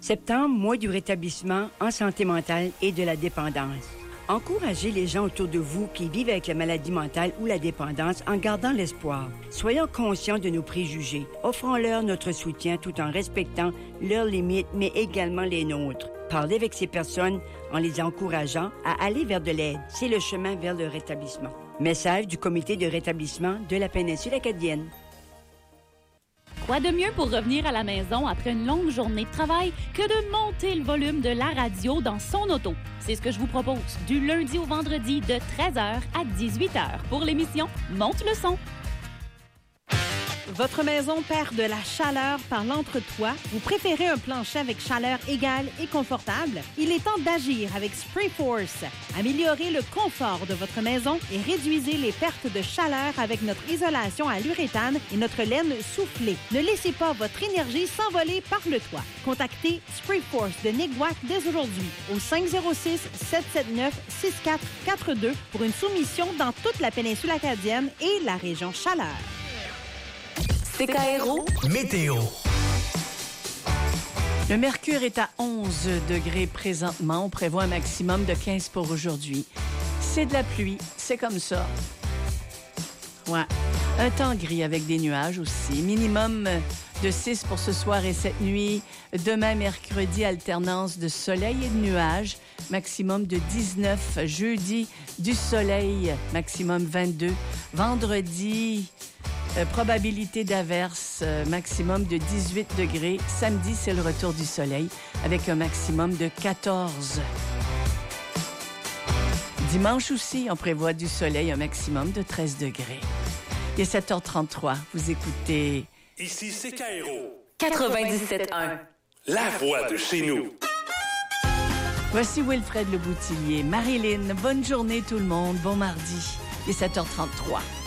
Septembre, mois du rétablissement en santé mentale et de la dépendance. Encouragez les gens autour de vous qui vivent avec la maladie mentale ou la dépendance en gardant l'espoir. Soyons conscients de nos préjugés. Offrons-leur notre soutien tout en respectant leurs limites, mais également les nôtres. Parlez avec ces personnes en les encourageant à aller vers de l'aide. C'est le chemin vers le rétablissement. Message du Comité de rétablissement de la péninsule acadienne. Quoi de mieux pour revenir à la maison après une longue journée de travail que de monter le volume de la radio dans son auto? C'est ce que je vous propose du lundi au vendredi de 13h à 18h pour l'émission Monte le son. Votre maison perd de la chaleur par l'entretoit? Vous préférez un plancher avec chaleur égale et confortable? Il est temps d'agir avec Sprayforce. Améliorez le confort de votre maison et réduisez les pertes de chaleur avec notre isolation à l'uréthane et notre laine soufflée. Ne laissez pas votre énergie s'envoler par le toit. Contactez Sprayforce de Niguac dès aujourd'hui au 506-779-6442 pour une soumission dans toute la péninsule acadienne et la région Chaleur. CKRO Météo. Le mercure est à 11 degrés présentement. On prévoit un maximum de 15 pour aujourd'hui. C'est de la pluie, c'est comme ça. Ouais. Un temps gris avec des nuages aussi. Minimum de 6 pour ce soir et cette nuit. Demain, mercredi, alternance de soleil et de nuages. Maximum de 19. Jeudi, du soleil. Maximum 22. Vendredi, probabilité d'averse. Maximum de 18 degrés. Samedi, c'est le retour du soleil avec un maximum de 14. Dimanche aussi, on prévoit du soleil, un maximum de 13 degrés. Il est 7h33. Vous écoutez... Ici CKRO 97.1. La voix de chez nous. Voici Wilfred Le Boutillier. Marilyn, bonne journée tout le monde. Bon mardi. Il est 7h33.